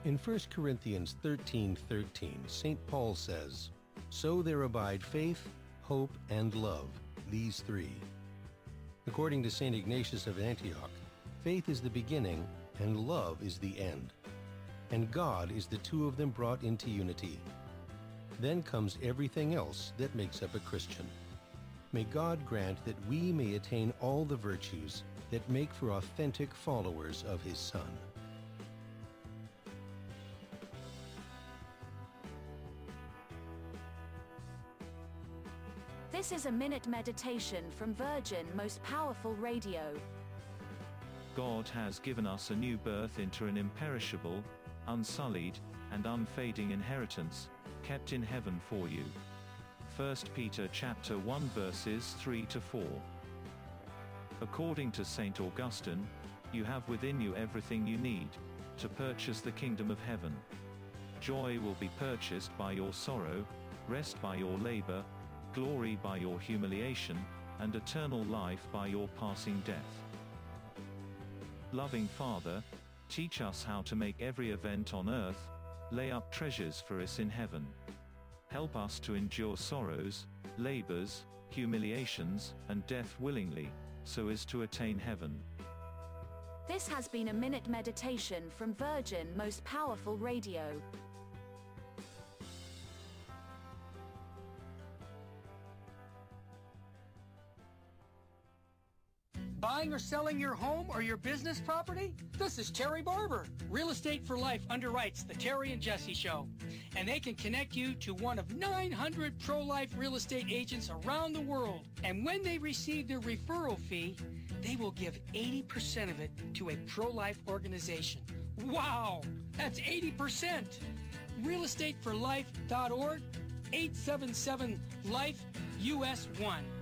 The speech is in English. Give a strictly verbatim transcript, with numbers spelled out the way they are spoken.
In First Corinthians thirteen thirteen, Saint Paul says, "So there abide faith, hope, and love, these three." According to Saint Ignatius of Antioch, faith is the beginning and love is the end. And God is the two of them brought into unity. Then comes everything else that makes up a Christian. May God grant that we may attain all the virtues that make for authentic followers of His Son. This is a minute meditation from Virgin Most Powerful Radio. God has given us a new birth into an imperishable, unsullied, and unfading inheritance, kept in heaven for you. First Peter chapter one verses three to four. According to Saint Augustine, you have within you everything you need to purchase the kingdom of heaven. Joy will be purchased by your sorrow, rest by your labor, glory by your humiliation, and eternal life by your passing death. Loving Father, teach us how to make every event on earth lay up treasures for us in heaven. Help us to endure sorrows, labors, humiliations, and death willingly, so as to attain heaven. This has been a minute meditation from Virgin Most Powerful Radio. Buying or selling your home or your business property? This is Terry Barber. Real Estate for Life underwrites the Terry and Jesse Show. And they can connect you to one of nine hundred pro-life real estate agents around the world. And when they receive their referral fee, they will give eighty percent of it to a pro-life organization. Wow! That's eighty percent! real estate for life dot org, eight seven seven life U S one.